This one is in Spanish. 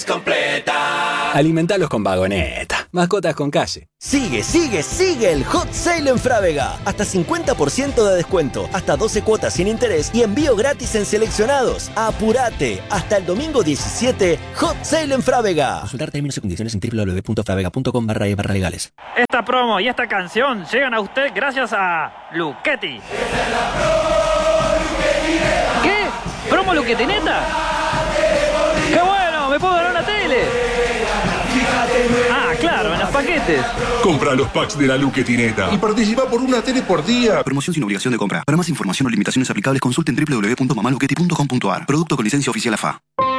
Completa. Alimentalos con Vagoneta. Mascotas con calle. Sigue el Hot Sale en Frávega. Hasta 50% de descuento, hasta 12 cuotas sin interés y envío gratis en seleccionados. ¡Apurate! Hasta el domingo 17, Hot Sale en Frávega. Consultar términos y condiciones en www.fravega.com/legales. Esta promo y esta canción llegan a usted gracias a Luchetti. ¿Qué? ¿Promo Luchetineta? ¡Qué bueno! ¡Me puedo ganar una tele! Ah, claro, en los paquetes. Compra los packs de la Luchetineta y participa por una tele por día. Promoción sin obligación de compra. Para más información o limitaciones aplicables, consulten www.mamaluchetti.com.ar. Producto con licencia oficial AFA.